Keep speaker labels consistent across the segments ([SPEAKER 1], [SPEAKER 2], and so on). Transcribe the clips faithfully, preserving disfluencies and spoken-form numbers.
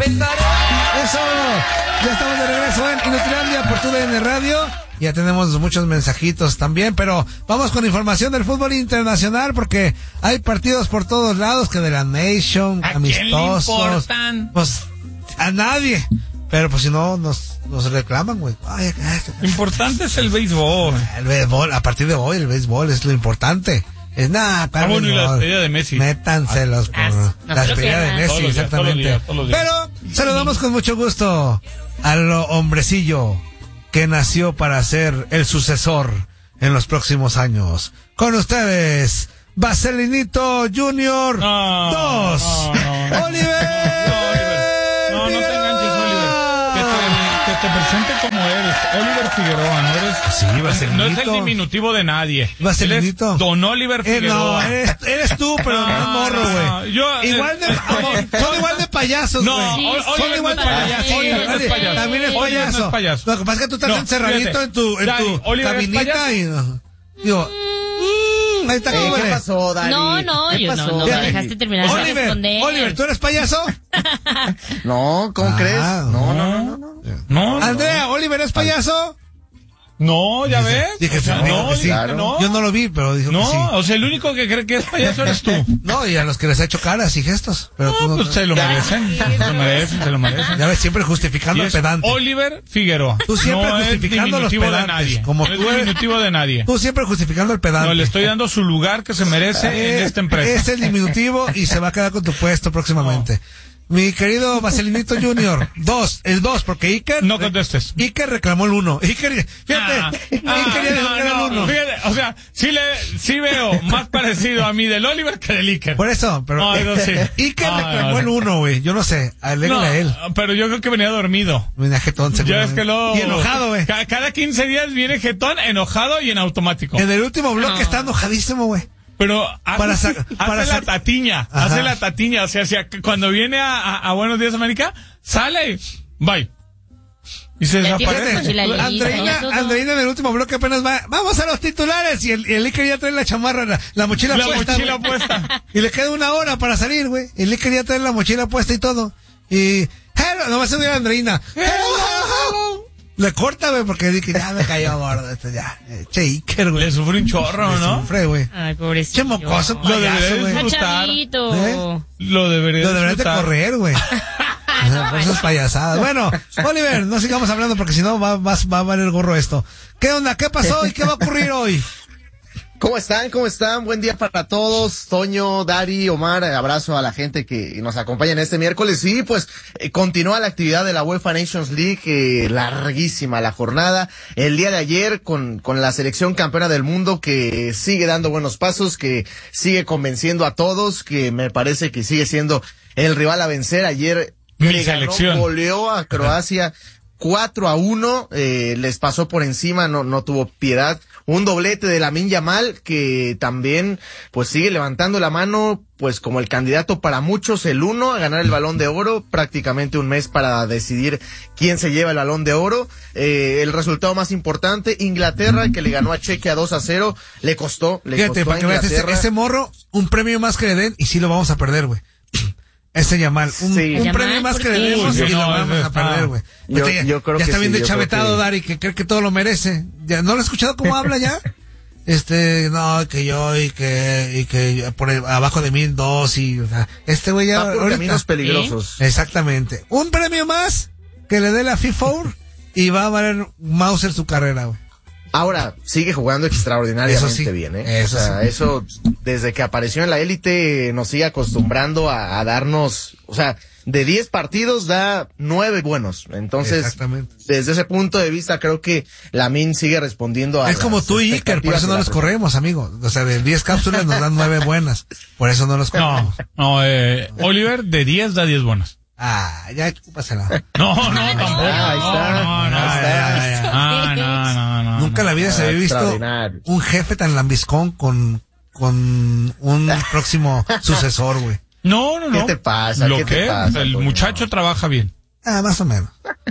[SPEAKER 1] respetaré.
[SPEAKER 2] Eso, ya estamos de regreso en Inutilandia por tu D N Radio. Ya tenemos muchos mensajitos también, pero vamos con información del fútbol internacional porque hay partidos por todos lados, que de la Nation,
[SPEAKER 3] ¿A
[SPEAKER 2] amistosos.
[SPEAKER 3] quién le importan?
[SPEAKER 2] Pues a nadie. Pero pues si no, nos, nos reclaman, güey. Ay,
[SPEAKER 3] lo importante es el béisbol.
[SPEAKER 2] El béisbol, a partir de hoy, el béisbol es lo importante. Es nada,
[SPEAKER 3] ah, bueno, y la despedida de Messi.
[SPEAKER 2] Métanselos por
[SPEAKER 4] Ah, no,
[SPEAKER 2] la despedida de Messi,
[SPEAKER 3] todos los días,
[SPEAKER 2] exactamente.
[SPEAKER 3] todos los días, todos los días.
[SPEAKER 2] Pero saludamos con mucho gusto al hombrecillo que nació para ser el sucesor en los próximos años. Con ustedes, Vaselinito Junior
[SPEAKER 3] No,
[SPEAKER 2] dos.
[SPEAKER 3] No, no, no.
[SPEAKER 2] Oliver.
[SPEAKER 3] No, Oliver. No, no te enganches, Oliver. Que te, que te presente como eres. Oliver Figueroa, no eres.
[SPEAKER 2] Sí, Vaselinito.
[SPEAKER 3] No es el diminutivo de nadie.
[SPEAKER 2] Vaselinito.
[SPEAKER 3] Eres Don Oliver
[SPEAKER 2] Eh,
[SPEAKER 3] Figueroa.
[SPEAKER 2] no, eres, eres tú, pero no,
[SPEAKER 3] No,
[SPEAKER 2] es morro, güey.
[SPEAKER 3] no, yo,
[SPEAKER 2] igual de,
[SPEAKER 3] eh,
[SPEAKER 2] son igual de payasos,
[SPEAKER 3] No,
[SPEAKER 2] güey.
[SPEAKER 4] Sí,
[SPEAKER 3] Oliver
[SPEAKER 2] son
[SPEAKER 3] no
[SPEAKER 2] igual
[SPEAKER 3] es
[SPEAKER 2] de
[SPEAKER 3] payaso.
[SPEAKER 2] payasos.
[SPEAKER 3] Oliver no es payaso.
[SPEAKER 2] También es
[SPEAKER 3] Oliver no
[SPEAKER 2] payaso.
[SPEAKER 3] es payaso.
[SPEAKER 2] Lo que pasa es que tú estás
[SPEAKER 3] No,
[SPEAKER 2] encerradito
[SPEAKER 3] fíjate.
[SPEAKER 2] en tu, en
[SPEAKER 3] Dani,
[SPEAKER 2] tu
[SPEAKER 3] Oliver es
[SPEAKER 2] cabinita
[SPEAKER 3] payaso.
[SPEAKER 2] y no. Digo, mmm, ahí está
[SPEAKER 1] Eh,
[SPEAKER 2] como
[SPEAKER 1] ¿Qué
[SPEAKER 2] eres.
[SPEAKER 1] pasó, Dani?
[SPEAKER 4] No, no,
[SPEAKER 1] ¿Qué
[SPEAKER 4] yo no,
[SPEAKER 1] pasó?
[SPEAKER 4] no me
[SPEAKER 2] Fíjate.
[SPEAKER 4] dejaste terminar de
[SPEAKER 2] Oliver,
[SPEAKER 4] responder.
[SPEAKER 2] Oliver, ¿tú eres payaso?
[SPEAKER 1] No, ¿cómo
[SPEAKER 2] Ah,
[SPEAKER 1] crees?
[SPEAKER 2] no.
[SPEAKER 1] No, no, no, no.
[SPEAKER 3] No, no.
[SPEAKER 2] Andrea, ¿Oliver es payaso?
[SPEAKER 3] No, ya ves.
[SPEAKER 2] Dije,
[SPEAKER 3] O sea,
[SPEAKER 2] sí, dijo
[SPEAKER 3] no,
[SPEAKER 2] que sí.
[SPEAKER 3] dije
[SPEAKER 1] Claro.
[SPEAKER 3] no.
[SPEAKER 2] Yo no lo vi, pero dijo
[SPEAKER 3] No,
[SPEAKER 2] que sí.
[SPEAKER 3] o sea, el único que cree que es payaso eres tú.
[SPEAKER 2] No, y a los que les ha hecho caras y gestos. Pero tú
[SPEAKER 3] No,
[SPEAKER 2] no.
[SPEAKER 3] pues se lo merecen. Se lo merecen, se lo merecen.
[SPEAKER 2] Ya ves, siempre
[SPEAKER 3] Y
[SPEAKER 2] justificando al
[SPEAKER 3] es
[SPEAKER 2] pedante.
[SPEAKER 3] Oliver Figueroa.
[SPEAKER 2] Tú siempre
[SPEAKER 3] no
[SPEAKER 2] justificando
[SPEAKER 3] es
[SPEAKER 2] a los
[SPEAKER 3] diminutivo de
[SPEAKER 2] pedantes,
[SPEAKER 3] nadie.
[SPEAKER 2] como
[SPEAKER 3] no
[SPEAKER 2] tú
[SPEAKER 3] es
[SPEAKER 2] eres-
[SPEAKER 3] diminutivo de nadie.
[SPEAKER 2] Tú siempre justificando al pedante.
[SPEAKER 3] No, le estoy dando su lugar que se merece en
[SPEAKER 2] Eh,
[SPEAKER 3] esta empresa.
[SPEAKER 2] Es el diminutivo y se va a quedar con tu puesto próximamente. Mi querido Vaselinito Junior, dos, el dos, porque Iker...
[SPEAKER 3] No contestes.
[SPEAKER 2] Iker reclamó el uno. Iker, fíjate,
[SPEAKER 3] Ah,
[SPEAKER 2] Iker
[SPEAKER 3] ah,
[SPEAKER 2] ya dijo
[SPEAKER 3] no,
[SPEAKER 2] que era el
[SPEAKER 3] no,
[SPEAKER 2] uno.
[SPEAKER 3] fíjate, o sea, sí, le, sí veo más parecido a mí del Oliver que del Iker.
[SPEAKER 2] Por eso, pero
[SPEAKER 3] No, eso sí.
[SPEAKER 2] Iker
[SPEAKER 3] Ah,
[SPEAKER 2] reclamó
[SPEAKER 3] no,
[SPEAKER 2] el uno, güey. Yo no sé, alégrale
[SPEAKER 3] No,
[SPEAKER 2] a él.
[SPEAKER 3] pero yo creo que venía dormido.
[SPEAKER 2] Mira, jetón,
[SPEAKER 3] Ya
[SPEAKER 2] seguramente.
[SPEAKER 3] es que lo...
[SPEAKER 2] Y enojado, güey.
[SPEAKER 3] Ca- Cada quince días viene jetón, enojado y en automático.
[SPEAKER 2] En el último bloque
[SPEAKER 4] No.
[SPEAKER 2] está enojadísimo, güey.
[SPEAKER 3] Pero hace,
[SPEAKER 2] Para sa-
[SPEAKER 3] hace
[SPEAKER 2] para
[SPEAKER 3] la
[SPEAKER 2] sa-
[SPEAKER 3] tatiña,
[SPEAKER 2] Ajá.
[SPEAKER 3] hace la tatiña, o sea, si a- cuando viene a, a, a Buenos Días América, sale, bye. Y se
[SPEAKER 4] Ya tienes
[SPEAKER 3] desaparece.
[SPEAKER 4] mochila lista,
[SPEAKER 2] Andreina,
[SPEAKER 4] ya todo.
[SPEAKER 2] Andreina en el último bloque apenas va, vamos a los titulares, y el, y el Iker ya trae la chamarra, la, la mochila
[SPEAKER 3] La
[SPEAKER 2] puesta.
[SPEAKER 3] mochila
[SPEAKER 2] güey.
[SPEAKER 3] puesta.
[SPEAKER 2] Y le queda una hora para salir, güey. Y el Iker ya trae la mochila puesta y todo. Y, hello, no va a subir a Andreina. Hello, hello. Le corta, güey, porque dije, ya me cayó gordo, esto ya. Eh, Che, Iker, güey.
[SPEAKER 3] Le sufre un chorro,
[SPEAKER 2] Le
[SPEAKER 3] ¿no?
[SPEAKER 2] sufre, güey.
[SPEAKER 4] Ay, pobrecito.
[SPEAKER 2] Che mocoso,
[SPEAKER 3] Lo debería
[SPEAKER 2] payaso, güey.
[SPEAKER 4] Está
[SPEAKER 3] disfrutar.
[SPEAKER 4] chavito.
[SPEAKER 2] ¿Eh?
[SPEAKER 3] Lo debería
[SPEAKER 2] Lo deberían de
[SPEAKER 3] disfrutar.
[SPEAKER 2] correr, güey. Por esas payasadas. Bueno, Oliver, no sigamos hablando porque si no va, va, va a valer gorro esto. ¿Qué onda? ¿Qué pasó y qué va a ocurrir hoy?
[SPEAKER 1] ¿Cómo están? ¿Cómo están? Buen día para todos. Toño, Dari, Omar, abrazo a la gente que nos acompaña en este miércoles. Y pues eh, continúa la actividad de la UEFA Nations League, eh, larguísima la jornada. El día de ayer con, con la selección campeona del mundo que sigue dando buenos pasos, que sigue convenciendo a todos, que me parece que sigue siendo el rival a vencer. Ayer
[SPEAKER 3] Mi
[SPEAKER 1] le ganó,
[SPEAKER 3] selección.
[SPEAKER 1] goleó a Croacia cuatro a uno, eh, les pasó por encima, no, no tuvo piedad. Un doblete de Lamine Yamal que también pues sigue levantando la mano pues como el candidato para muchos, el uno a ganar el Balón de Oro, prácticamente un mes para decidir quién se lleva el Balón de Oro. Eh, el resultado más importante, Inglaterra que le ganó a Chequia dos a cero, le costó, le
[SPEAKER 2] Fíjate,
[SPEAKER 1] costó
[SPEAKER 2] para
[SPEAKER 1] a
[SPEAKER 2] que veas, ese,
[SPEAKER 1] Inglaterra.
[SPEAKER 2] ese morro, un premio más que le den y sí lo vamos a perder, güey. Ese Yamal, un,
[SPEAKER 1] Sí.
[SPEAKER 2] un
[SPEAKER 4] Yamal,
[SPEAKER 2] premio más
[SPEAKER 4] ¿por
[SPEAKER 2] que le
[SPEAKER 4] qué?
[SPEAKER 2] demos
[SPEAKER 3] Uy,
[SPEAKER 2] y
[SPEAKER 3] no,
[SPEAKER 2] lo vamos
[SPEAKER 3] ese
[SPEAKER 2] a perder,
[SPEAKER 3] está-
[SPEAKER 2] güey.
[SPEAKER 1] Yo-
[SPEAKER 2] Ahorita ya,
[SPEAKER 1] yo creo
[SPEAKER 2] ya
[SPEAKER 1] que
[SPEAKER 2] está bien
[SPEAKER 1] sí, yo
[SPEAKER 2] deschavetado,
[SPEAKER 1] creo que-
[SPEAKER 2] Dari, que cree que todo lo merece. ¿Ya no lo he escuchado cómo habla ya? Este, no, que yo y que, y que por el- abajo de mí dos y, o sea, este güey ya,
[SPEAKER 1] Va por
[SPEAKER 2] ahorita-
[SPEAKER 1] caminos peligrosos.
[SPEAKER 2] exactamente. Un premio más que le dé la FIFA y va a valer Mauser su carrera, güey.
[SPEAKER 1] Ahora, sigue jugando extraordinariamente
[SPEAKER 2] Eso sí,
[SPEAKER 1] bien, ¿eh?
[SPEAKER 2] eso
[SPEAKER 1] o sea,
[SPEAKER 2] sí.
[SPEAKER 1] eso, desde que apareció en la élite, nos sigue acostumbrando a, a darnos, o sea, de diez partidos da nueve buenos. Entonces,
[SPEAKER 2] Exactamente.
[SPEAKER 1] desde ese punto de vista, creo que Lamine sigue respondiendo a
[SPEAKER 2] Es como
[SPEAKER 1] las
[SPEAKER 2] tú y Iker, por
[SPEAKER 1] expectativas
[SPEAKER 2] eso
[SPEAKER 1] de
[SPEAKER 2] no
[SPEAKER 1] la
[SPEAKER 2] los corremos, amigo. O sea, de diez cápsulas nos dan nueve buenas. Por eso no los
[SPEAKER 3] No,
[SPEAKER 2] corremos.
[SPEAKER 3] no, eh, Oliver de diez da diez buenas.
[SPEAKER 2] Ah, ya, chúpasela.
[SPEAKER 3] No, no, tampoco.
[SPEAKER 1] Ah, ahí está,
[SPEAKER 3] No, no, no.
[SPEAKER 1] ahí está.
[SPEAKER 2] ya, ya.
[SPEAKER 3] Ah, no, no, no.
[SPEAKER 2] Nunca en la vida se había visto
[SPEAKER 1] Extraordinario.
[SPEAKER 2] un jefe tan lambiscón con, con un próximo sucesor, güey.
[SPEAKER 3] No, no, no.
[SPEAKER 1] ¿Qué te pasa?
[SPEAKER 3] ¿Lo
[SPEAKER 1] ¿Qué te
[SPEAKER 3] qué?
[SPEAKER 1] pasa,
[SPEAKER 3] El
[SPEAKER 1] Toño?
[SPEAKER 3] muchacho trabaja bien.
[SPEAKER 2] Ah, más o menos.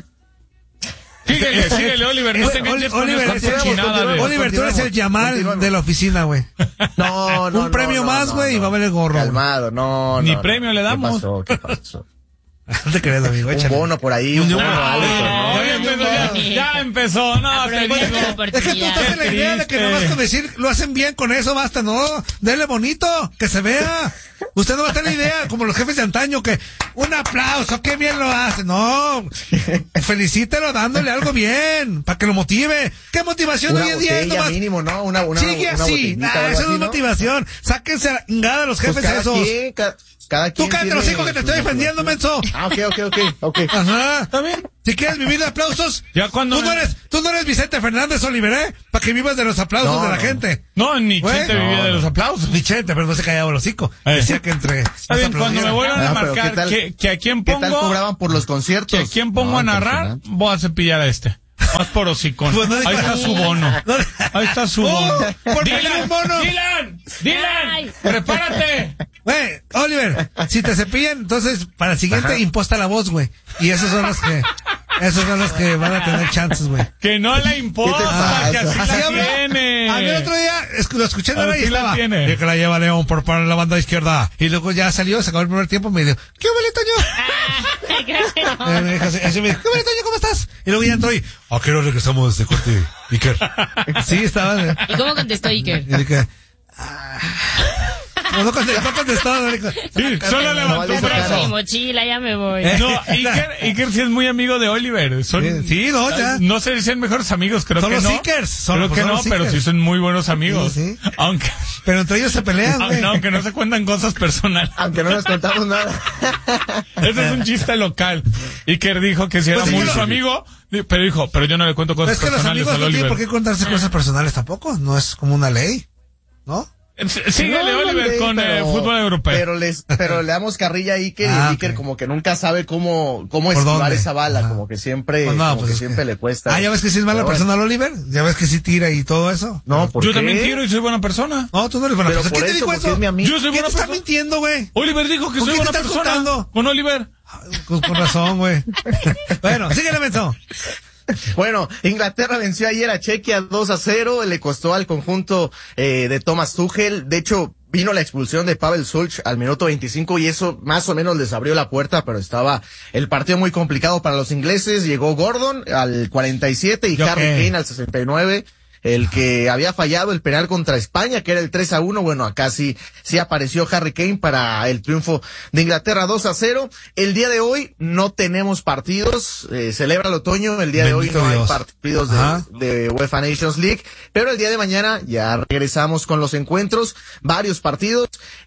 [SPEAKER 3] Síguele, síguele, Oliver. No
[SPEAKER 2] Ese-
[SPEAKER 3] te enganches con
[SPEAKER 2] Oliver,
[SPEAKER 3] esa
[SPEAKER 2] ese-
[SPEAKER 3] cochinada de...
[SPEAKER 2] Oliver, tú eres el Yamal
[SPEAKER 1] Continuemos.
[SPEAKER 2] de la oficina, güey.
[SPEAKER 1] No, no,
[SPEAKER 2] Un premio
[SPEAKER 1] no,
[SPEAKER 2] más,
[SPEAKER 1] no,
[SPEAKER 2] güey, y
[SPEAKER 1] no.
[SPEAKER 2] va a valer gorro. güey.
[SPEAKER 1] Calmado, no,
[SPEAKER 3] Ni
[SPEAKER 1] no,
[SPEAKER 3] premio
[SPEAKER 1] no.
[SPEAKER 3] le
[SPEAKER 1] ¿Qué
[SPEAKER 3] damos.
[SPEAKER 1] pasó? ¿Qué pasó?
[SPEAKER 2] No te crees, amigo.
[SPEAKER 1] Un
[SPEAKER 2] Échale.
[SPEAKER 1] bono por ahí, un
[SPEAKER 2] No,
[SPEAKER 1] bono
[SPEAKER 2] no,
[SPEAKER 1] alto,
[SPEAKER 3] No,
[SPEAKER 1] ¿no?
[SPEAKER 3] ya empezó, ya, ya empezó, no, te
[SPEAKER 4] Aprovecha
[SPEAKER 3] digo.
[SPEAKER 4] la
[SPEAKER 2] Es que tú
[SPEAKER 4] oportunidad.
[SPEAKER 2] estás en la
[SPEAKER 3] Qué
[SPEAKER 2] idea de que
[SPEAKER 3] triste.
[SPEAKER 2] nomás con decir lo hacen bien, con eso basta, no, denle bonito, que se vea. Usted no va a estar en la idea, como los jefes de antaño, que un aplauso, qué bien lo hace. No, felicítelo dándole algo bien, para que lo motive. ¿Qué motivación
[SPEAKER 1] Una
[SPEAKER 2] hoy en día es
[SPEAKER 1] botella
[SPEAKER 2] nomás?
[SPEAKER 1] mínimo, ¿no? Una, una,
[SPEAKER 2] Sigue
[SPEAKER 1] una
[SPEAKER 2] así,
[SPEAKER 1] botellita
[SPEAKER 2] nah,
[SPEAKER 1] o algo
[SPEAKER 2] eso no
[SPEAKER 1] así,
[SPEAKER 2] es motivación. Sáquense a la chingada los
[SPEAKER 1] Pues
[SPEAKER 2] jefes
[SPEAKER 1] cada
[SPEAKER 2] esos.
[SPEAKER 1] quien, ca- cada
[SPEAKER 2] Tú
[SPEAKER 1] quien
[SPEAKER 2] cállate los
[SPEAKER 1] tiene
[SPEAKER 2] hijos que te
[SPEAKER 1] su
[SPEAKER 2] estoy defendiendo,
[SPEAKER 1] motivación.
[SPEAKER 2] menso.
[SPEAKER 1] Ah, ok, ok, ok, ok.
[SPEAKER 2] Ajá.
[SPEAKER 3] Está bien.
[SPEAKER 2] Si quieres vivir de aplausos,
[SPEAKER 3] Ya cuando
[SPEAKER 2] tú no
[SPEAKER 3] me-
[SPEAKER 2] eres, tú no eres Vicente Fernández Oliver, ¿eh? Para que vivas de los aplausos
[SPEAKER 1] No,
[SPEAKER 2] de la
[SPEAKER 1] no.
[SPEAKER 2] gente.
[SPEAKER 3] No, ni
[SPEAKER 2] Güey.
[SPEAKER 3] Chente vivía
[SPEAKER 1] No,
[SPEAKER 3] de
[SPEAKER 1] no.
[SPEAKER 3] los aplausos.
[SPEAKER 2] Ni Chente, pero no se callaba el hocico.
[SPEAKER 3] Eh.
[SPEAKER 2] Decía que entre.
[SPEAKER 3] Está bien, cuando me vuelvan a
[SPEAKER 1] Ah, pero ¿qué
[SPEAKER 3] marcar
[SPEAKER 1] tal-
[SPEAKER 3] que, que a quién
[SPEAKER 1] ¿Qué tal
[SPEAKER 3] pongo,
[SPEAKER 1] cobraban por los
[SPEAKER 3] que
[SPEAKER 1] conciertos?
[SPEAKER 3] a quién pongo
[SPEAKER 1] No,
[SPEAKER 3] a narrar,
[SPEAKER 1] impresionante.
[SPEAKER 3] voy a cepillar a este. Más por hocicón.
[SPEAKER 2] Pues no
[SPEAKER 3] Ahí
[SPEAKER 2] digas-
[SPEAKER 3] está su bono.
[SPEAKER 2] No-
[SPEAKER 3] Ahí está su
[SPEAKER 2] Oh,
[SPEAKER 3] bono.
[SPEAKER 2] por
[SPEAKER 3] Dylan,
[SPEAKER 2] pedir un bono.
[SPEAKER 3] Dylan, Dylan,
[SPEAKER 4] Ay.
[SPEAKER 3] prepárate.
[SPEAKER 2] Güey, Oliver, si te cepillan, entonces para el siguiente
[SPEAKER 1] Ajá.
[SPEAKER 2] imposta la voz, güey. Y esos son los que, esos son los que van a tener chances, güey.
[SPEAKER 3] Que no le
[SPEAKER 1] ¿Qué te
[SPEAKER 3] importa,
[SPEAKER 1] pasa?
[SPEAKER 3] que así
[SPEAKER 2] Así
[SPEAKER 3] la
[SPEAKER 2] habla.
[SPEAKER 3] tiene.
[SPEAKER 2] A mí el otro día es- lo escuché en la radio y
[SPEAKER 3] Así la
[SPEAKER 2] estaba.
[SPEAKER 3] tiene.
[SPEAKER 2] Y que la lleva León por para la banda izquierda. Y luego ya salió, se acabó el primer tiempo, me dijo, ¿qué huele, Toño?
[SPEAKER 4] Ay, creo que no.
[SPEAKER 2] Eh, me dijo así, así me dijo, ¿qué huele, Toño? ¿Cómo estás? Y luego ya entró y, ¿a qué hora regresamos de corte, Iker? Sí, estaba. eh,
[SPEAKER 4] ¿Y cómo contestó Iker?
[SPEAKER 2] Y dije, ah. No, no contestó, no contestó, no dijo,
[SPEAKER 3] Sí, solo levantó
[SPEAKER 1] vale
[SPEAKER 3] un
[SPEAKER 1] esa
[SPEAKER 4] Traje
[SPEAKER 3] brazo.
[SPEAKER 4] mi mochila, ya me voy.
[SPEAKER 2] Eh.
[SPEAKER 3] No, Iker, Iker sí es muy amigo de Oliver. Son,
[SPEAKER 2] Sí, sí, no, ya.
[SPEAKER 3] No sé si son mejores amigos, creo
[SPEAKER 2] Son
[SPEAKER 3] que
[SPEAKER 2] los
[SPEAKER 3] no.
[SPEAKER 2] Ickers, son-
[SPEAKER 3] creo
[SPEAKER 2] pues
[SPEAKER 3] que
[SPEAKER 2] son
[SPEAKER 3] no,
[SPEAKER 2] los
[SPEAKER 3] pero
[SPEAKER 2] Ickers.
[SPEAKER 3] sí son muy buenos amigos.
[SPEAKER 2] Sí, sí.
[SPEAKER 3] Aunque,
[SPEAKER 2] pero entre ellos se pelean, güey.
[SPEAKER 3] aunque, no, aunque no se cuentan cosas personales.
[SPEAKER 1] Aunque no nos contamos nada.
[SPEAKER 3] Ese es un chiste local. Iker dijo que si era
[SPEAKER 2] Pues es
[SPEAKER 3] muy
[SPEAKER 2] que
[SPEAKER 3] su
[SPEAKER 2] lo-
[SPEAKER 3] amigo, pero dijo, pero yo no le cuento
[SPEAKER 2] Pero
[SPEAKER 3] cosas
[SPEAKER 2] es que los
[SPEAKER 3] personales
[SPEAKER 2] amigos
[SPEAKER 3] al
[SPEAKER 2] no tienen
[SPEAKER 3] Oliver.
[SPEAKER 2] por qué contarse cosas personales tampoco. No es como una ley, ¿no?
[SPEAKER 3] S- Síguele,
[SPEAKER 1] No, no
[SPEAKER 3] Oliver,
[SPEAKER 1] leí,
[SPEAKER 3] con
[SPEAKER 1] pero-
[SPEAKER 3] eh, fútbol europeo.
[SPEAKER 1] Pero les, pero le damos carrilla a Iker
[SPEAKER 2] Ah,
[SPEAKER 1] y Iker
[SPEAKER 2] ok.
[SPEAKER 1] como que nunca sabe cómo, cómo
[SPEAKER 2] ¿Por
[SPEAKER 1] esquivar
[SPEAKER 2] dónde?
[SPEAKER 1] esa bala,
[SPEAKER 2] Ajá.
[SPEAKER 1] como que siempre,
[SPEAKER 2] Pues no,
[SPEAKER 1] como
[SPEAKER 2] pues
[SPEAKER 1] que
[SPEAKER 2] es
[SPEAKER 1] siempre
[SPEAKER 2] que-
[SPEAKER 1] le cuesta.
[SPEAKER 2] Ah, ya ves que sí es mala
[SPEAKER 1] Pero bueno.
[SPEAKER 2] persona el Oliver. Ya ves que sí tira y todo eso.
[SPEAKER 1] No, ¿por
[SPEAKER 3] Yo
[SPEAKER 1] qué?
[SPEAKER 3] también tiro y soy buena persona.
[SPEAKER 2] No, tú no eres buena
[SPEAKER 1] Pero
[SPEAKER 2] persona.
[SPEAKER 1] por
[SPEAKER 2] ¿Quién te
[SPEAKER 1] eso,
[SPEAKER 2] dijo
[SPEAKER 1] porque
[SPEAKER 2] eso?
[SPEAKER 1] es mi amigo.
[SPEAKER 3] Yo soy
[SPEAKER 2] ¿Quién
[SPEAKER 3] buena
[SPEAKER 2] te está
[SPEAKER 3] persona.
[SPEAKER 2] mintiendo, güey?
[SPEAKER 3] Oliver dijo que
[SPEAKER 2] ¿Con
[SPEAKER 3] soy
[SPEAKER 2] quién te
[SPEAKER 3] buena
[SPEAKER 2] estás
[SPEAKER 3] persona.
[SPEAKER 2] juntando?
[SPEAKER 3] Con Oliver.
[SPEAKER 2] Con, con razón, güey. Bueno, síguele, menso.
[SPEAKER 1] Bueno, Inglaterra venció ayer a Chequia dos a cero, le costó al conjunto eh, de Thomas Tuchel. De hecho, vino la expulsión de Pavel Sulch al minuto veinticinco y eso más o menos les abrió la puerta, pero estaba el partido muy complicado para los ingleses. Llegó Gordon al cuarenta y siete y
[SPEAKER 2] ¿Yo
[SPEAKER 1] Harry
[SPEAKER 2] qué?
[SPEAKER 1] Kane al sesenta y nueve. El que había fallado el penal contra España, que era el tres a uno, bueno, acá sí, sí apareció Harry Kane para el triunfo de Inglaterra dos a cero. El día de hoy no tenemos partidos, eh, celebra el otoño, el día de
[SPEAKER 2] Bendito
[SPEAKER 1] hoy no
[SPEAKER 2] Dios.
[SPEAKER 1] hay partidos
[SPEAKER 2] Ajá.
[SPEAKER 1] de, de UEFA Nations League, pero el día de mañana ya regresamos con los encuentros, varios partidos.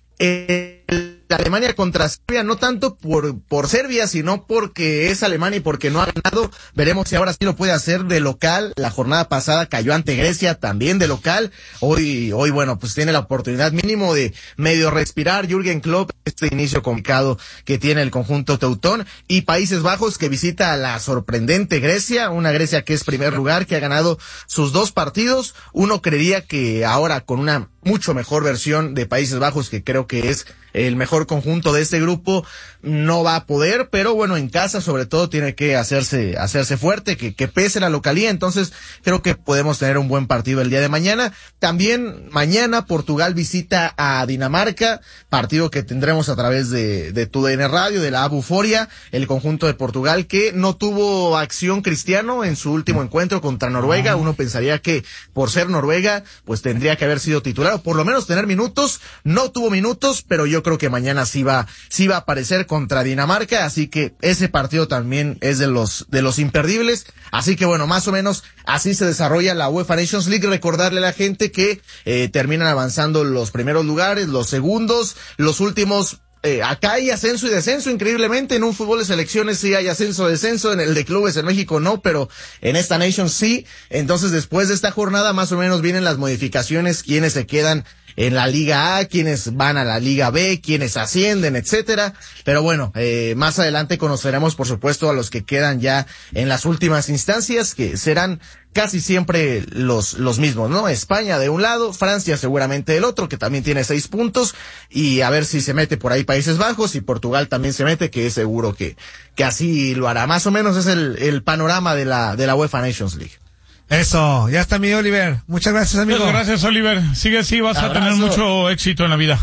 [SPEAKER 1] El Alemania contra Serbia, no tanto por, por Serbia, sino porque es Alemania y porque no ha ganado. Veremos si ahora sí lo puede hacer de local. La jornada pasada cayó ante Grecia también de local. Hoy, hoy bueno, pues tiene la oportunidad mínimo de medio respirar Jürgen Klopp, este inicio complicado que tiene el conjunto teutón. Y Países Bajos que visita a la sorprendente Grecia, una Grecia que es primer lugar, que ha ganado sus dos partidos. Uno creería que ahora con una mucho mejor versión de Países Bajos, que creo que es el mejor conjunto de este grupo, no va a poder, pero bueno, en casa sobre todo tiene que hacerse, hacerse fuerte, que, que pese la localía, entonces creo que podemos tener un buen partido el día de mañana. También mañana Portugal visita a Dinamarca, partido que tendremos a través de, de tu D N Radio, de la Abuforia, el conjunto de Portugal que no tuvo acción Cristiano en su último encuentro contra Noruega. Uno pensaría que por ser Noruega, pues tendría que haber sido titular, o por lo menos tener minutos. No tuvo minutos, pero yo creo que mañana sí va, sí va a aparecer contra Dinamarca, así que ese partido también es de los, de los imperdibles. Así que bueno, más o menos así se desarrolla la UEFA Nations League. Recordarle a la gente que eh, terminan avanzando los primeros lugares, los segundos, los últimos. Eh, acá hay ascenso y descenso, increíblemente. En un fútbol de selecciones sí hay ascenso, descenso. En el de clubes en México no, pero en esta Nation sí. Entonces, después de esta jornada, más o menos vienen las modificaciones, quienes se quedan en la Liga A, quienes van a la Liga B, quienes ascienden, etcétera. Pero bueno, eh, más adelante conoceremos, por supuesto, a los que quedan ya en las últimas instancias, que serán casi siempre los, los mismos, ¿no? España de un lado, Francia seguramente del otro, que también tiene seis puntos, y a ver si se mete por ahí Países Bajos, y Portugal también se mete, que es seguro que, que así lo hará. Más o menos es el, el panorama de la, de la UEFA Nations League.
[SPEAKER 2] Eso, ya está mi Oliver. Muchas gracias, amigo.
[SPEAKER 3] Muchas gracias, Oliver. Sigue así, vas
[SPEAKER 1] Abrazo.
[SPEAKER 3] a tener mucho éxito en la vida.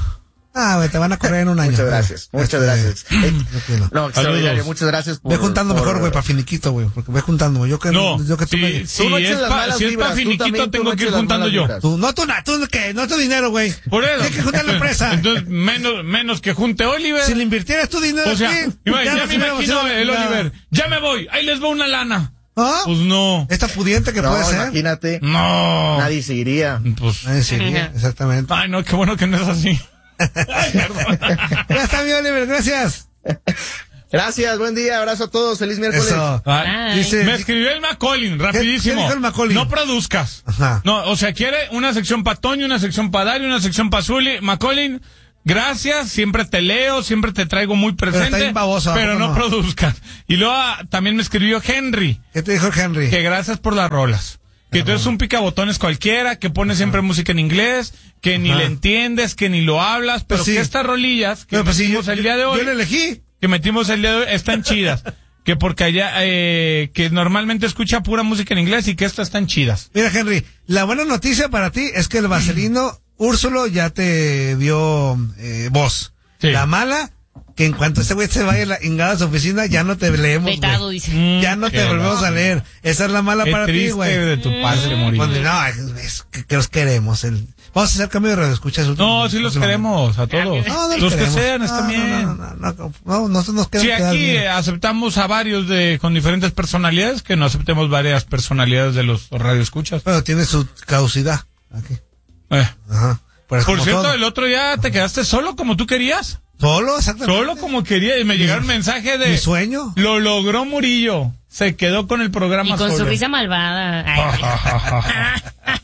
[SPEAKER 2] Ah, güey, te van a correr en un año.
[SPEAKER 1] Muchas gracias,
[SPEAKER 2] güey.
[SPEAKER 1] muchas
[SPEAKER 2] Este,
[SPEAKER 1] gracias. Eh,
[SPEAKER 2] tranquilo.
[SPEAKER 1] no, extraordinario, muchas gracias por...
[SPEAKER 2] Ve juntando
[SPEAKER 1] por-
[SPEAKER 2] mejor, güey, para finiquito, güey, porque ve juntando, güey. Yo que,
[SPEAKER 3] No,
[SPEAKER 2] yo que tú
[SPEAKER 3] si,
[SPEAKER 2] me...
[SPEAKER 3] si
[SPEAKER 1] Tú no
[SPEAKER 3] es
[SPEAKER 1] eches las
[SPEAKER 3] pa-
[SPEAKER 1] malas
[SPEAKER 3] si es
[SPEAKER 1] vibras,
[SPEAKER 3] pa'
[SPEAKER 1] tú
[SPEAKER 3] finiquito,
[SPEAKER 1] también, tú
[SPEAKER 3] tengo
[SPEAKER 1] no
[SPEAKER 3] que ir
[SPEAKER 1] eches las
[SPEAKER 3] juntando
[SPEAKER 1] malas
[SPEAKER 3] yo.
[SPEAKER 1] vibras.
[SPEAKER 2] Tú, no, tú, na- tú, ¿qué? No tu dinero, güey.
[SPEAKER 3] Por eso.
[SPEAKER 2] Tienes que juntar la empresa.
[SPEAKER 3] Entonces, menos, menos que junte Oliver.
[SPEAKER 2] Si le invirtieras tu dinero
[SPEAKER 3] O sea,
[SPEAKER 2] aquí,
[SPEAKER 3] ima-
[SPEAKER 2] ya
[SPEAKER 3] ya
[SPEAKER 2] no
[SPEAKER 3] me
[SPEAKER 2] se hubiera
[SPEAKER 3] imagino
[SPEAKER 2] emocionado
[SPEAKER 3] el
[SPEAKER 2] nada.
[SPEAKER 3] Oliver. Ya me voy, ahí les va una lana.
[SPEAKER 2] ¿Ah?
[SPEAKER 3] Pues no.
[SPEAKER 2] Esta pudiente que
[SPEAKER 1] No,
[SPEAKER 2] puede ser.
[SPEAKER 1] imagínate,
[SPEAKER 3] No.
[SPEAKER 1] nadie se iría.
[SPEAKER 3] Pues.
[SPEAKER 2] Nadie se iría, exactamente.
[SPEAKER 3] Ay, no, qué bueno que no es así. Ay, perdón.
[SPEAKER 2] Ya está, mi Oliver, gracias.
[SPEAKER 1] Gracias, buen día, abrazo a todos, feliz miércoles.
[SPEAKER 2] Eso.
[SPEAKER 3] Ay,
[SPEAKER 2] Dice-
[SPEAKER 3] me escribió el Macaulay, rapidísimo.
[SPEAKER 2] qué dijo el Macaulay?
[SPEAKER 3] No produzcas.
[SPEAKER 2] Ajá.
[SPEAKER 3] No, o sea, quiere una sección para Toño, una sección para Dario, una sección para Zuli. Macaulay, gracias, siempre te leo, siempre te traigo muy
[SPEAKER 2] está
[SPEAKER 3] presente.
[SPEAKER 2] bien baboso, ¿a
[SPEAKER 3] pero
[SPEAKER 2] poco
[SPEAKER 3] no,
[SPEAKER 2] no?
[SPEAKER 3] produzcas. Y luego ah, también me escribió Henry,
[SPEAKER 2] ¿Qué te dijo el Henry?
[SPEAKER 3] que gracias por las rolas. Que tú eres un picabotones cualquiera, que pone siempre música en inglés, que ni
[SPEAKER 2] Ajá.
[SPEAKER 3] le entiendes, que ni lo hablas, pero
[SPEAKER 2] Pues sí.
[SPEAKER 3] que estas rolillas que
[SPEAKER 2] No, pues sí,
[SPEAKER 3] metimos
[SPEAKER 2] yo-
[SPEAKER 3] el día de
[SPEAKER 2] yo-
[SPEAKER 3] hoy,
[SPEAKER 2] Yo le elegí.
[SPEAKER 3] que metimos el día de hoy, están chidas. Que porque allá, eh, que normalmente escucha pura música en inglés y que estas están chidas.
[SPEAKER 2] Mira, Henry, la buena noticia para ti es que el vaselino Úrsulo ya te dio eh, voz.
[SPEAKER 3] Sí.
[SPEAKER 2] La mala, que en cuanto ese güey se vaya a la ingada a su oficina, ya no te leemos,
[SPEAKER 4] Vetado,
[SPEAKER 2] güey.
[SPEAKER 4] dice.
[SPEAKER 3] Mm,
[SPEAKER 2] Ya no te
[SPEAKER 3] qué
[SPEAKER 2] volvemos
[SPEAKER 3] va.
[SPEAKER 2] a leer. Esa es la mala
[SPEAKER 3] Qué
[SPEAKER 2] para ti,
[SPEAKER 3] triste
[SPEAKER 2] güey.
[SPEAKER 3] de tu padre morir.
[SPEAKER 2] Cuando- no, es, es que, que los queremos. El, vamos a hacer cambio de radio, escuchas.
[SPEAKER 3] No, sí los queremos, a todos.
[SPEAKER 2] No, no
[SPEAKER 3] los que
[SPEAKER 2] queremos.
[SPEAKER 3] sean,
[SPEAKER 2] No,
[SPEAKER 3] están
[SPEAKER 2] no,
[SPEAKER 3] bien.
[SPEAKER 2] No, no, no, no, no, nosotros nos queremos
[SPEAKER 3] Sí,
[SPEAKER 2] quedar
[SPEAKER 3] aquí
[SPEAKER 2] bien.
[SPEAKER 3] eh, aceptamos a varios de con diferentes personalidades, que no aceptemos varias personalidades de los radioescuchas.
[SPEAKER 2] Pero tiene su causidad. Aquí.
[SPEAKER 3] Eh.
[SPEAKER 2] Ajá. Pero es
[SPEAKER 3] Por
[SPEAKER 2] como
[SPEAKER 3] cierto,
[SPEAKER 2] todo.
[SPEAKER 3] el otro día te quedaste solo como tú querías.
[SPEAKER 2] Solo, exactamente.
[SPEAKER 3] Solo como quería. Y me llegaron mensajes de...
[SPEAKER 2] Mi sueño.
[SPEAKER 3] Lo logró Murillo. Se quedó con el programa
[SPEAKER 4] Y con
[SPEAKER 3] solo.
[SPEAKER 4] su risa malvada. Ay.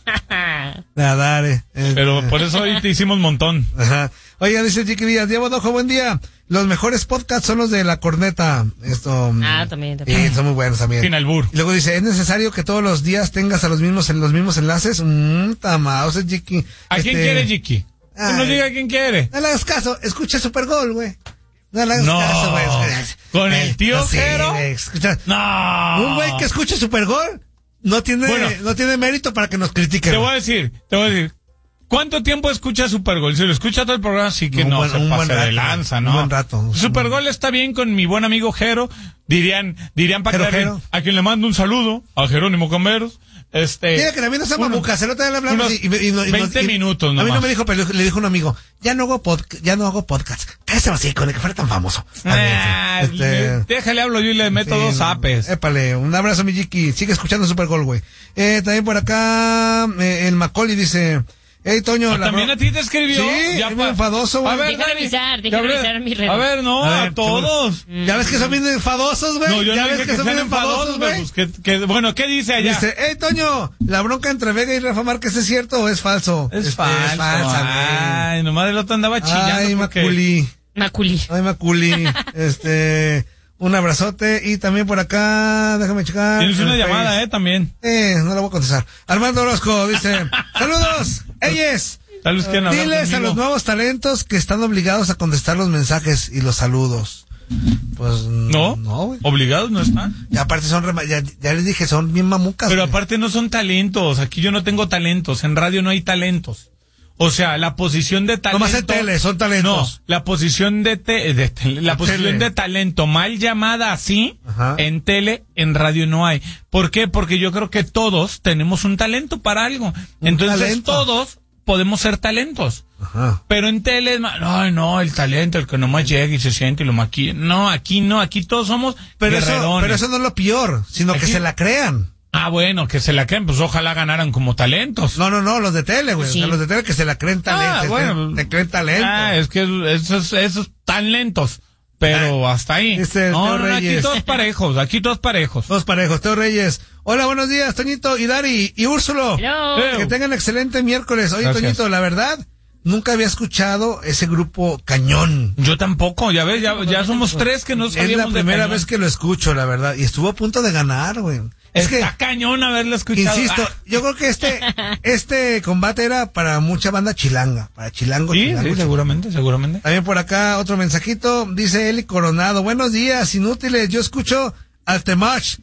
[SPEAKER 2] Nada, dale. Eh,
[SPEAKER 3] Pero
[SPEAKER 2] eh,
[SPEAKER 3] por eso hoy te hicimos montón.
[SPEAKER 2] Ajá. Oiga, dice Chiqui Díaz, Diego Dojo, buen día. Los mejores podcasts son los de La Corneta. Esto.
[SPEAKER 4] Ah,
[SPEAKER 2] mm,
[SPEAKER 4] también, también.
[SPEAKER 2] Sí, son muy buenos también.
[SPEAKER 3] Sin albur.
[SPEAKER 2] Y luego dice, ¿es necesario que todos los días tengas a los mismos, en los mismos enlaces? Mmm, tama, o sea, Chiqui.
[SPEAKER 3] ¿A quién
[SPEAKER 2] este,
[SPEAKER 3] quiere, Jiki? Que nos
[SPEAKER 2] Ay.
[SPEAKER 3] diga quién quiere.
[SPEAKER 2] No le hagas caso, escucha Supergol, güey. No le hagas
[SPEAKER 3] No.
[SPEAKER 2] caso, güey.
[SPEAKER 3] ¿Con
[SPEAKER 2] Eh,
[SPEAKER 3] el tío
[SPEAKER 2] sí,
[SPEAKER 3] Jero?
[SPEAKER 2] güey, escucha.
[SPEAKER 3] No.
[SPEAKER 2] Un güey que escuche Supergol no tiene,
[SPEAKER 3] Bueno.
[SPEAKER 2] no tiene mérito para que nos critiquen.
[SPEAKER 3] Te voy a decir, te voy a decir. ¿Cuánto tiempo escucha Supergol? Si lo escucha todo el programa, sí que
[SPEAKER 2] Un
[SPEAKER 3] no
[SPEAKER 2] buen-
[SPEAKER 3] se
[SPEAKER 2] un
[SPEAKER 3] pase
[SPEAKER 2] buen
[SPEAKER 3] de
[SPEAKER 2] rato,
[SPEAKER 3] lanza,
[SPEAKER 2] un
[SPEAKER 3] ¿no?
[SPEAKER 2] buen rato.
[SPEAKER 3] Supergol está bien con mi buen amigo Jero. Dirían, dirían para
[SPEAKER 2] Jero,
[SPEAKER 3] quedar bien,
[SPEAKER 2] Jero.
[SPEAKER 3] a quien le mando un saludo, a Jerónimo Camberos. Este.
[SPEAKER 2] Mira que también no se
[SPEAKER 3] uno-
[SPEAKER 2] mamucas, el otro día le hablamos
[SPEAKER 3] unos
[SPEAKER 2] y, y, y- y- y-
[SPEAKER 3] veinte
[SPEAKER 2] y-
[SPEAKER 3] minutos
[SPEAKER 2] A mí no
[SPEAKER 3] nomás.
[SPEAKER 2] me dijo, pero le dijo un amigo, ya no hago podcast, ya no hago podcast. Cállate así, con el que fuera tan famoso.
[SPEAKER 3] Ah,
[SPEAKER 2] Este,
[SPEAKER 3] le- déjale hablo yo y le meto
[SPEAKER 2] sí,
[SPEAKER 3] dos apes.
[SPEAKER 2] Épale, un abrazo mi Jiki, sigue escuchando Supergol, güey. Eh, también por acá, eh, el Macaulay dice, hey Toño,
[SPEAKER 3] Ah,
[SPEAKER 2] la
[SPEAKER 3] también
[SPEAKER 2] bro-
[SPEAKER 3] a ti te escribió.
[SPEAKER 2] Sí,
[SPEAKER 3] Ya
[SPEAKER 2] es
[SPEAKER 3] pa-
[SPEAKER 2] muy enfadoso, güey.
[SPEAKER 3] A ver,
[SPEAKER 4] Déjame
[SPEAKER 3] Dani,
[SPEAKER 4] avisar, déjame
[SPEAKER 3] ya hablé-
[SPEAKER 4] avisar mi red.
[SPEAKER 3] A ver, no,
[SPEAKER 2] A
[SPEAKER 3] a,
[SPEAKER 2] ver,
[SPEAKER 3] todos.
[SPEAKER 2] Ya ves que son bien enfadosos, güey.
[SPEAKER 3] No, yo
[SPEAKER 2] ya
[SPEAKER 3] no
[SPEAKER 2] ves
[SPEAKER 3] dije
[SPEAKER 2] que,
[SPEAKER 3] que
[SPEAKER 2] son
[SPEAKER 3] sean
[SPEAKER 2] bien enfadosos,
[SPEAKER 3] enfadosos,
[SPEAKER 2] güey.
[SPEAKER 3] pues, que, que- bueno, ¿qué dice allá?
[SPEAKER 2] Dice, hey Toño, la bronca entre Vega y Rafa Márquez es cierto o es falso.
[SPEAKER 3] es
[SPEAKER 2] Este,
[SPEAKER 3] falso.
[SPEAKER 2] Es falsa, güey.
[SPEAKER 3] Ay, nomás el otro andaba chillando.
[SPEAKER 2] Ay,
[SPEAKER 3] porque-
[SPEAKER 2] Maculi.
[SPEAKER 4] Maculi.
[SPEAKER 2] Ay, Maculi. este, un abrazote. Y también por acá, déjame checar.
[SPEAKER 3] Tienes una
[SPEAKER 2] el
[SPEAKER 3] llamada,
[SPEAKER 2] Face.
[SPEAKER 3] eh, también.
[SPEAKER 2] Eh, no la voy a contestar. Armando Orozco dice, saludos, ellos.
[SPEAKER 3] Tal vez quieren hablar
[SPEAKER 2] Diles a
[SPEAKER 3] conmigo.
[SPEAKER 2] los nuevos talentos que están obligados a contestar los mensajes y los saludos. Pues
[SPEAKER 3] ¿No?
[SPEAKER 2] no, güey.
[SPEAKER 3] Obligados no están.
[SPEAKER 2] Y aparte son, rema- ya, ya les dije, son bien mamucas.
[SPEAKER 3] Pero
[SPEAKER 2] güey.
[SPEAKER 3] aparte no son talentos. Aquí yo no tengo talentos. En radio no hay talentos. O sea, la posición de talento.
[SPEAKER 2] Nomás en tele, son talentos.
[SPEAKER 3] No, la posición de, te- de tele- la
[SPEAKER 2] De
[SPEAKER 3] posición
[SPEAKER 2] tele.
[SPEAKER 3] de talento mal llamada así,
[SPEAKER 2] Ajá.
[SPEAKER 3] en tele, en radio no hay. ¿Por qué? Porque yo creo que todos tenemos un talento para algo.
[SPEAKER 2] Un
[SPEAKER 3] Entonces
[SPEAKER 2] talento.
[SPEAKER 3] todos podemos ser talentos.
[SPEAKER 2] Ajá.
[SPEAKER 3] Pero en tele es más, ay no, el talento, el que nomás llega y se siente y lo maquilla. No, aquí no, aquí todos somos
[SPEAKER 2] Pero eso,
[SPEAKER 3] guerrerones.
[SPEAKER 2] pero eso no es lo peor, sino que
[SPEAKER 3] Aquí-
[SPEAKER 2] se la crean.
[SPEAKER 3] Ah, bueno, que se la creen, pues ojalá ganaran como talentos.
[SPEAKER 2] No, no, no, los de tele, güey.
[SPEAKER 4] Sí.
[SPEAKER 2] O sea, los de tele que se la creen talento.
[SPEAKER 3] Ah,
[SPEAKER 2] se
[SPEAKER 3] bueno.
[SPEAKER 2] creen- se creen talento.
[SPEAKER 3] Ah, es que esos, esos tan lentos. Pero hasta ahí.
[SPEAKER 2] Dice el
[SPEAKER 3] No,
[SPEAKER 2] Teo
[SPEAKER 3] no, no, aquí
[SPEAKER 2] Reyes.
[SPEAKER 3] todos parejos, aquí todos parejos.
[SPEAKER 2] Dos parejos, Teo Reyes. Hola, buenos días, Toñito y Dari y Úrsulo.
[SPEAKER 4] Hello.
[SPEAKER 3] Eh.
[SPEAKER 2] Que tengan excelente miércoles. Oye,
[SPEAKER 3] Gracias.
[SPEAKER 2] Toñito, la verdad, nunca había escuchado ese grupo Cañón.
[SPEAKER 3] Yo tampoco, ya ves, ya, ya somos tres que no
[SPEAKER 2] Es la
[SPEAKER 3] sabíamos de
[SPEAKER 2] primera
[SPEAKER 3] Cañón.
[SPEAKER 2] vez que lo escucho, la verdad. Y estuvo a punto de ganar, güey. Es que,
[SPEAKER 3] Está cañón haberlo escuchado.
[SPEAKER 2] insisto,
[SPEAKER 3] Ah,
[SPEAKER 2] yo creo que este, este combate era para mucha banda chilanga. Para chilango,
[SPEAKER 3] sí,
[SPEAKER 2] chilango,
[SPEAKER 3] sí,
[SPEAKER 2] chilango.
[SPEAKER 3] seguramente, seguramente.
[SPEAKER 2] También por acá otro mensajito, dice Eli Coronado, buenos días, inútiles, yo escucho al Temach.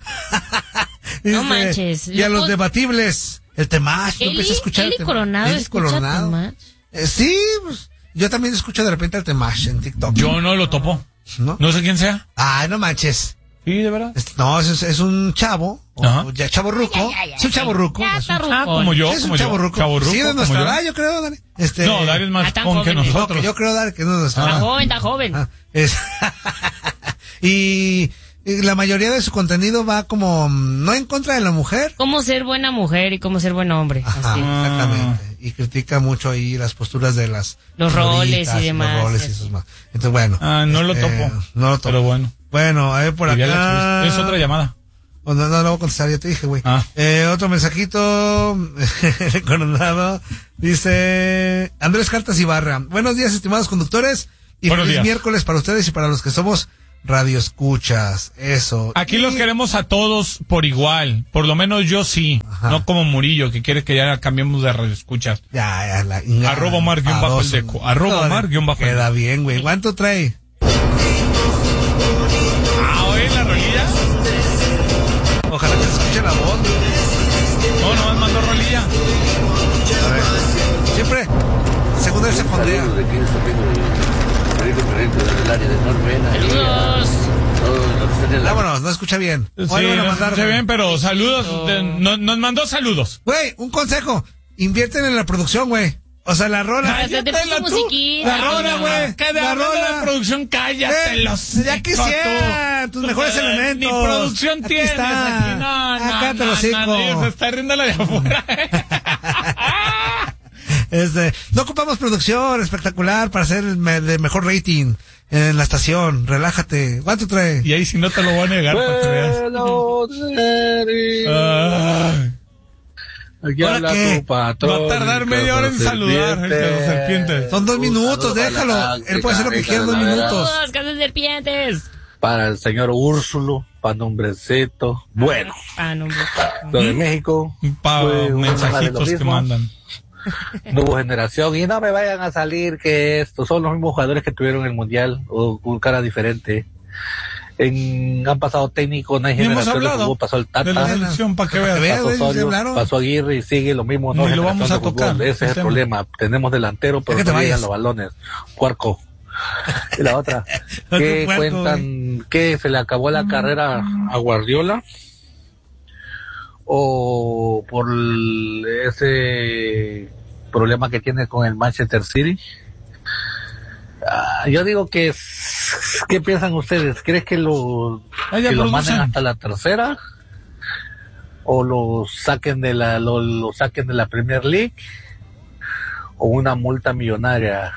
[SPEAKER 2] Dice,
[SPEAKER 4] No manches,
[SPEAKER 2] y a
[SPEAKER 4] yo
[SPEAKER 2] los
[SPEAKER 4] pod-
[SPEAKER 2] debatibles, el Temach, yo
[SPEAKER 4] Eli,
[SPEAKER 2] empecé a escuchar el
[SPEAKER 4] Eli
[SPEAKER 2] Temach.
[SPEAKER 4] Coronado
[SPEAKER 2] Eli
[SPEAKER 4] escucha
[SPEAKER 2] Coronado.
[SPEAKER 4] Temach.
[SPEAKER 2] Eh, sí, pues, Yo también escucho de repente al Temash en TikTok.
[SPEAKER 3] Yo no lo topo.
[SPEAKER 2] ¿No?
[SPEAKER 3] No sé quién sea.
[SPEAKER 2] Ay, no manches.
[SPEAKER 3] Sí, de verdad.
[SPEAKER 2] Es- No, es, es un chavo, o ya chavo ruco.
[SPEAKER 4] Ya, ya, ya,
[SPEAKER 2] Es un chavo ruco.
[SPEAKER 4] Ya
[SPEAKER 2] es
[SPEAKER 4] está
[SPEAKER 2] un-
[SPEAKER 4] ruco.
[SPEAKER 3] Ah, como yo,
[SPEAKER 2] sí, es
[SPEAKER 3] como
[SPEAKER 2] un
[SPEAKER 3] yo.
[SPEAKER 2] chavo ruco.
[SPEAKER 3] Chavorruco,
[SPEAKER 2] Sí, de
[SPEAKER 3] como
[SPEAKER 2] nuestra
[SPEAKER 3] yo.
[SPEAKER 2] edad, yo creo, Dani. Este,
[SPEAKER 3] No, Dari es más
[SPEAKER 4] Ah, tan
[SPEAKER 3] con que
[SPEAKER 4] joven.
[SPEAKER 3] nosotros.
[SPEAKER 2] Yo creo, Dari, que no es nuestra
[SPEAKER 4] Está
[SPEAKER 2] edad.
[SPEAKER 4] joven, está joven.
[SPEAKER 2] Ah, es- y, y la mayoría de su contenido va como, mm, no en contra de la mujer.
[SPEAKER 4] Cómo ser buena mujer y cómo ser buen hombre.
[SPEAKER 2] Ajá,
[SPEAKER 4] Así.
[SPEAKER 2] exactamente. Y critica mucho ahí las posturas de las
[SPEAKER 4] Los roles
[SPEAKER 2] señoritas
[SPEAKER 4] y demás,
[SPEAKER 2] Los roles y
[SPEAKER 4] y
[SPEAKER 2] esos
[SPEAKER 4] así.
[SPEAKER 2] más. Entonces, bueno.
[SPEAKER 3] Ah, no lo
[SPEAKER 2] este,
[SPEAKER 3] topo.
[SPEAKER 2] No lo topo.
[SPEAKER 3] Pero bueno.
[SPEAKER 2] Bueno, a ver por
[SPEAKER 3] Diría la
[SPEAKER 2] acá.
[SPEAKER 3] chivista. Es otra llamada.
[SPEAKER 2] Oh, no, no, no voy a contestar, ya te dije, güey.
[SPEAKER 3] Ah.
[SPEAKER 2] Eh, otro mensajito recordado. Dice Andrés Cartas Ibarra. Buenos días, estimados conductores. Y
[SPEAKER 3] Buenos
[SPEAKER 2] feliz
[SPEAKER 3] días.
[SPEAKER 2] miércoles para ustedes y para los que somos radioescuchas. Eso.
[SPEAKER 3] Aquí
[SPEAKER 2] Y-
[SPEAKER 3] los queremos a todos por igual. Por lo menos yo sí.
[SPEAKER 2] Ajá.
[SPEAKER 3] No como Murillo, que quiere que ya cambiemos de radioescuchas.
[SPEAKER 2] Ya, ya, la. ya,
[SPEAKER 3] Arroba Omar guión bajo el
[SPEAKER 2] baboso.
[SPEAKER 3] deco. Arroba Omar guión bajo el
[SPEAKER 2] Queda
[SPEAKER 3] deco.
[SPEAKER 2] bien, güey. ¿Cuánto trae?
[SPEAKER 3] Ah, oye, la rolilla.
[SPEAKER 2] Ojalá que se escuche la voz.
[SPEAKER 3] No, nomás mandó rolilla.
[SPEAKER 2] A ver. Siempre, según él se fondea.
[SPEAKER 5] Saludos de aquí de San Pedro, Felipe Ferrento del área de Norvena.
[SPEAKER 4] Saludos.
[SPEAKER 5] Todos los que están en la
[SPEAKER 2] Vámonos, no escucha bien.
[SPEAKER 3] Sí,
[SPEAKER 2] Hoy van a
[SPEAKER 3] no
[SPEAKER 2] mandar-
[SPEAKER 3] escuché bien, pero saludos. de- no- nos mandó saludos.
[SPEAKER 2] Güey, un consejo. Invierten en la producción, güey. O sea, la rola.
[SPEAKER 4] Cállate, te puso
[SPEAKER 3] Cállate tú.
[SPEAKER 4] musiquita.
[SPEAKER 2] La rola, güey.
[SPEAKER 3] Que de
[SPEAKER 2] La
[SPEAKER 3] hablando
[SPEAKER 2] rola.
[SPEAKER 3] de producción, cállate
[SPEAKER 2] Eh,
[SPEAKER 3] los
[SPEAKER 2] ya quisiera, tus mejores elementos.
[SPEAKER 3] Ni producción
[SPEAKER 2] Aquí
[SPEAKER 3] tienes
[SPEAKER 2] está.
[SPEAKER 3] aquí. No, no,
[SPEAKER 2] Acá te
[SPEAKER 3] no,
[SPEAKER 2] lo
[SPEAKER 3] no,
[SPEAKER 2] sigo.
[SPEAKER 3] no, se está riendo la de afuera.
[SPEAKER 2] Este, no ocupamos producción espectacular para hacer el me- de mejor rating en la estación. Relájate. ¿Cuánto trae?
[SPEAKER 3] Y ahí si no te lo voy a negar para que veas.
[SPEAKER 5] Buenos días.
[SPEAKER 3] Ay.
[SPEAKER 5] Aquí
[SPEAKER 2] ¿Ahora
[SPEAKER 5] habla
[SPEAKER 2] qué?
[SPEAKER 5] tu patrón.
[SPEAKER 3] Va a tardar media hora en saludar, el de los serpientes.
[SPEAKER 2] Son dos
[SPEAKER 5] Un
[SPEAKER 2] minutos,
[SPEAKER 5] saludo para
[SPEAKER 2] déjalo.
[SPEAKER 5] la
[SPEAKER 2] Él puede hacer lo que
[SPEAKER 5] Rica
[SPEAKER 2] quiera en dos
[SPEAKER 5] Calavera.
[SPEAKER 2] minutos.
[SPEAKER 4] Saludos, casas serpientes.
[SPEAKER 5] Para el señor Úrsulo, para nombrecito. Bueno,
[SPEAKER 4] Ah, no, hombre.
[SPEAKER 5] lo de México.
[SPEAKER 3] Pa
[SPEAKER 5] fue una de lo
[SPEAKER 3] mensajitos que
[SPEAKER 5] mismo.
[SPEAKER 3] mandan.
[SPEAKER 5] Nueva generación. Y no me vayan a salir que estos son los mismos jugadores que tuvieron el mundial o con cara diferente. En, han pasado técnicos, no hay
[SPEAKER 3] Ni hemos
[SPEAKER 5] generación de
[SPEAKER 3] hablado
[SPEAKER 5] fútbol, pasó el
[SPEAKER 3] de la
[SPEAKER 5] Tata,
[SPEAKER 3] selección para que
[SPEAKER 2] Para que
[SPEAKER 3] veas.
[SPEAKER 2] veas.
[SPEAKER 5] pasó
[SPEAKER 2] güey, ya
[SPEAKER 5] Osorio,
[SPEAKER 2] hablaron.
[SPEAKER 5] pasó Aguirre y sigue lo mismo. No
[SPEAKER 3] Ni
[SPEAKER 5] hay
[SPEAKER 3] lo vamos
[SPEAKER 5] generación
[SPEAKER 3] a
[SPEAKER 5] de fútbol.
[SPEAKER 3] tocar,
[SPEAKER 5] Ese es
[SPEAKER 3] el
[SPEAKER 5] el
[SPEAKER 3] tema.
[SPEAKER 5] problema. Tenemos delantero, pero
[SPEAKER 2] Ya que te
[SPEAKER 5] no llegan
[SPEAKER 2] vayas.
[SPEAKER 5] los balones. Puerco. Y la otra,
[SPEAKER 2] No te
[SPEAKER 5] ¿qué
[SPEAKER 2] puerco,
[SPEAKER 5] cuentan? ¿Que se le acabó la carrera a Guardiola? ¿O por el- ese problema que tiene con el Manchester City? Ah, yo digo que, es- ¿qué piensan ustedes? ¿Crees que lo,
[SPEAKER 3] Ah, ya
[SPEAKER 5] que lo
[SPEAKER 3] producen.
[SPEAKER 5] manden hasta la tercera? ¿O lo saquen de la, lo, lo saquen de la Premier League? ¿O una multa millonaria?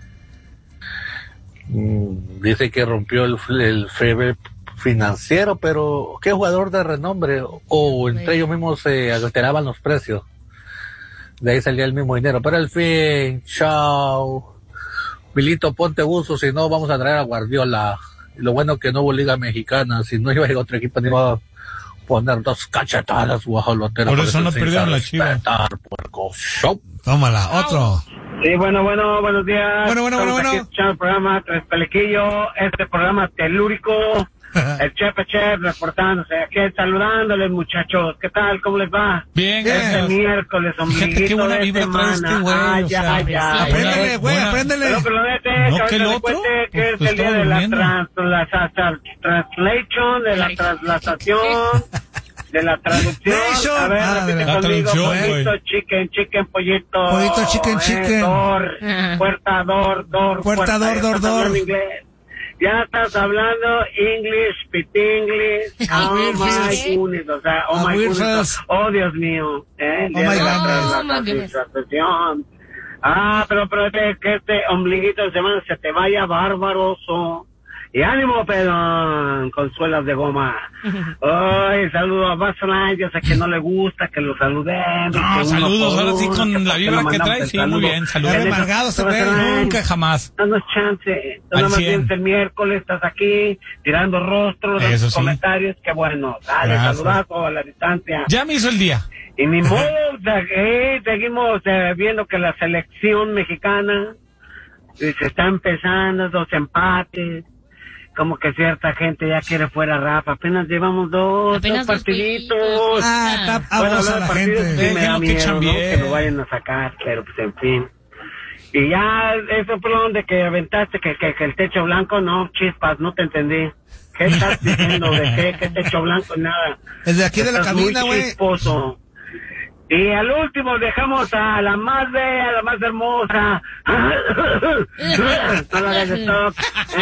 [SPEAKER 5] Mm, dice que rompió el, el fair financiero, pero ¿qué jugador de renombre? O entre ellos mismos se alteraban los precios. De ahí salía el mismo dinero. Pero al fin, chao. Milito, ponte uso, si no vamos a traer a Guardiola. Y lo bueno que no hubo liga mexicana, si no iba a ir a otro equipo, ni iba a poner dos cachetadas guajoloteras.
[SPEAKER 3] Por eso no perdieron la Chivas.
[SPEAKER 5] Respetar, puerco. Show.
[SPEAKER 2] Tómala, otro.
[SPEAKER 6] Sí, bueno, bueno, buenos días.
[SPEAKER 2] Bueno, bueno, bueno,
[SPEAKER 6] Estamos
[SPEAKER 2] bueno.
[SPEAKER 6] aquí escuchando el programa Tres Pelequillo, este programa telúrico, el Chepe Chef reportándose aquí, saludándoles, muchachos. ¿Qué tal? ¿Cómo les va?
[SPEAKER 3] Bien,
[SPEAKER 2] Bien.
[SPEAKER 6] Este
[SPEAKER 3] gracias.
[SPEAKER 6] miércoles,
[SPEAKER 3] Fíjate qué
[SPEAKER 6] ombliguito
[SPEAKER 3] buena
[SPEAKER 6] de
[SPEAKER 3] vibra trae
[SPEAKER 6] semana.
[SPEAKER 3] este güey,
[SPEAKER 6] Ay,
[SPEAKER 3] o
[SPEAKER 6] ya,
[SPEAKER 3] sea,
[SPEAKER 6] ya,
[SPEAKER 3] sí,
[SPEAKER 2] Apréndele,
[SPEAKER 6] ya.
[SPEAKER 2] güey,
[SPEAKER 3] buena-
[SPEAKER 2] apréndele.
[SPEAKER 6] Pero que lo vete,
[SPEAKER 3] No,
[SPEAKER 6] que
[SPEAKER 3] que el
[SPEAKER 6] ahorita
[SPEAKER 3] otro,
[SPEAKER 6] le cuente que
[SPEAKER 3] pues,
[SPEAKER 6] es el día
[SPEAKER 3] estaba
[SPEAKER 6] de la
[SPEAKER 3] durmiendo.
[SPEAKER 6] trans, la, tra- tra- translation, de la traslación, de la traducción.
[SPEAKER 2] Nation.
[SPEAKER 6] A ver,
[SPEAKER 2] Ah, de
[SPEAKER 6] repite
[SPEAKER 2] la
[SPEAKER 6] conmigo,
[SPEAKER 3] traducción,
[SPEAKER 6] pollito,
[SPEAKER 3] güey.
[SPEAKER 6] chicken, chicken, pollito.
[SPEAKER 2] Pollito, chicken,
[SPEAKER 6] Eh,
[SPEAKER 2] chicken.
[SPEAKER 6] Door,
[SPEAKER 4] Ajá.
[SPEAKER 6] puerta, door, door.
[SPEAKER 2] Puerta, door,
[SPEAKER 6] ya
[SPEAKER 2] door,
[SPEAKER 6] estás
[SPEAKER 2] door.
[SPEAKER 6] hablando inglés. Ya estás hablando English, speak English.
[SPEAKER 2] Ah,
[SPEAKER 6] Oh
[SPEAKER 2] weird
[SPEAKER 6] my
[SPEAKER 2] face.
[SPEAKER 6] goodness, o sea, oh
[SPEAKER 2] Ah,
[SPEAKER 6] my
[SPEAKER 2] weird
[SPEAKER 6] goodness.
[SPEAKER 2] face.
[SPEAKER 6] Oh, Dios mío. Eh, el
[SPEAKER 2] Oh
[SPEAKER 6] día
[SPEAKER 2] my
[SPEAKER 6] de la
[SPEAKER 2] goodness.
[SPEAKER 4] Oh, my goodness.
[SPEAKER 6] traslación. Ah, pero, pero este, que este ombliguito de semana se te vaya bárbaroso. Y ánimo, pedón, con suelas de goma. Ay, saludo a Basoline, yo sé que no le gusta que lo saludemos.
[SPEAKER 3] No,
[SPEAKER 6] que uno
[SPEAKER 3] saludos,
[SPEAKER 6] por
[SPEAKER 3] ahora sí
[SPEAKER 6] uno,
[SPEAKER 3] con
[SPEAKER 6] que
[SPEAKER 3] la
[SPEAKER 6] porque
[SPEAKER 3] vibra
[SPEAKER 6] lo
[SPEAKER 3] que
[SPEAKER 6] mandamos
[SPEAKER 3] trae,
[SPEAKER 6] el
[SPEAKER 3] sí, muy
[SPEAKER 6] saludo.
[SPEAKER 3] bien, saludos.
[SPEAKER 2] Está amargado ese güey.
[SPEAKER 6] Basoline,
[SPEAKER 3] Nunca jamás.
[SPEAKER 6] danos chance. Tú
[SPEAKER 3] Al
[SPEAKER 6] nada más
[SPEAKER 3] cien.
[SPEAKER 6] vienes el miércoles, estás aquí, tirando rostros,
[SPEAKER 3] Eso
[SPEAKER 6] dando
[SPEAKER 3] sí.
[SPEAKER 6] comentarios, que bueno, dale,
[SPEAKER 3] Gracias.
[SPEAKER 6] saludazo a la distancia.
[SPEAKER 3] Ya me hizo el día.
[SPEAKER 6] Y ni modo, de- eh, seguimos eh, viendo que la selección mexicana eh, se está empezando, dos empates, como que cierta gente ya quiere fuera Rafa, apenas llevamos dos,
[SPEAKER 4] Apenas
[SPEAKER 6] dos
[SPEAKER 4] dos
[SPEAKER 6] partiditos.
[SPEAKER 4] jueguitos.
[SPEAKER 2] Ah, está
[SPEAKER 6] Bueno,
[SPEAKER 2] abusa
[SPEAKER 6] hablar de
[SPEAKER 2] la
[SPEAKER 6] partidos
[SPEAKER 2] gente.
[SPEAKER 6] sí me da
[SPEAKER 3] Déjenlo que
[SPEAKER 6] miedo, ¿no?
[SPEAKER 3] chambie.
[SPEAKER 6] Que lo vayan a sacar, pero pues en fin. Y ya, eso fue donde que aventaste, que, que, que el techo blanco, no, chispas, no te entendí. ¿Qué estás diciendo? ¿De qué? ¿Qué techo blanco? Nada.
[SPEAKER 2] El de aquí de la
[SPEAKER 6] Estás
[SPEAKER 2] cabina,
[SPEAKER 6] muy
[SPEAKER 2] güey.
[SPEAKER 6] chisposo. Y al último dejamos a la más bella, a la más hermosa. No la hagas stop.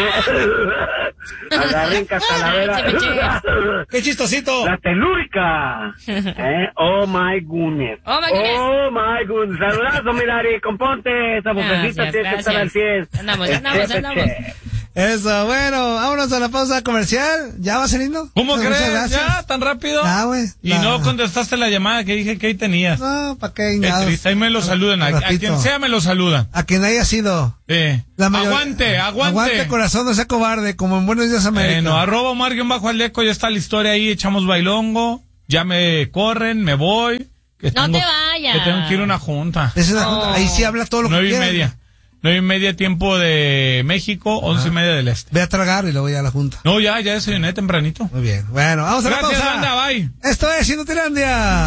[SPEAKER 6] A la rica calavera.
[SPEAKER 2] ¡Qué chistosito!
[SPEAKER 6] La telúrica. ¿Eh? Oh my goodness.
[SPEAKER 4] Oh my goodness.
[SPEAKER 6] Oh my goodness. Saludazo, Milari. Componte. Esa vocecita
[SPEAKER 4] Gracias,
[SPEAKER 6] tiene que estar al
[SPEAKER 4] gracias.
[SPEAKER 6] cien.
[SPEAKER 4] Andamos, andamos, andamos.
[SPEAKER 2] Eso, bueno, vámonos a la pausa comercial. ¿Ya va saliendo?
[SPEAKER 3] ¿Cómo
[SPEAKER 2] Muchas
[SPEAKER 3] crees?
[SPEAKER 2] gracias.
[SPEAKER 3] ¿Ya? ¿Tan rápido?
[SPEAKER 2] Ah, güey.
[SPEAKER 3] Y
[SPEAKER 2] La-
[SPEAKER 3] no contestaste la llamada que dije que ahí tenías.
[SPEAKER 2] No, ¿para qué?
[SPEAKER 3] Qué
[SPEAKER 2] Nada.
[SPEAKER 3] triste, ahí me lo saludan. A, a
[SPEAKER 2] Ratito.
[SPEAKER 3] quien sea me lo saludan.
[SPEAKER 2] A quien haya sido.
[SPEAKER 3] Eh.
[SPEAKER 2] La mayor-
[SPEAKER 3] Aguante, aguante.
[SPEAKER 2] Aguante, corazón, no sea cobarde, como en Buenos Días América.
[SPEAKER 3] Bueno, arroba Omar guión bajo Aldeco, ya está la historia ahí, echamos bailongo, ya me corren, me voy. Que
[SPEAKER 4] No
[SPEAKER 3] tengo-
[SPEAKER 4] te vayas.
[SPEAKER 3] Que tengo que ir a una junta.
[SPEAKER 2] Esa es la junta. Ahí sí habla todo lo
[SPEAKER 3] Nueve
[SPEAKER 2] que
[SPEAKER 3] y
[SPEAKER 2] quiera.
[SPEAKER 3] media. Nueve y media tiempo de México, once y media del este.
[SPEAKER 2] Ve a tragar y luego ya a la junta.
[SPEAKER 3] No, ya, ya desayuné tempranito.
[SPEAKER 2] Muy bien. Bueno, vamos a la
[SPEAKER 3] Gracias,
[SPEAKER 2] pausa.
[SPEAKER 3] banda, bye.
[SPEAKER 2] Esto es Inutilandia.